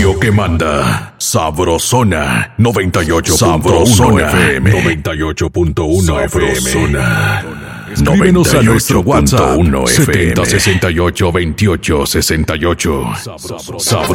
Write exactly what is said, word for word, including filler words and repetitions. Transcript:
radio que manda. Sabrosona noventa y ocho punto uno F M. noventa y ocho punto uno F M. Sabrosona. Escríbenos a nuestro WhatsApp setenta sesenta y ocho veintiocho sesenta y ocho. Sabrosona.